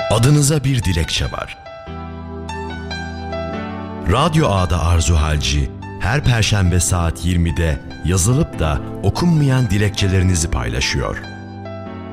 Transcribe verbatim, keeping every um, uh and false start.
Adınıza bir dilekçe var. Radyo Ağa'da Arzu Halci, her Perşembe saat yirmide yazılıp da okunmayan dilekçelerinizi paylaşıyor.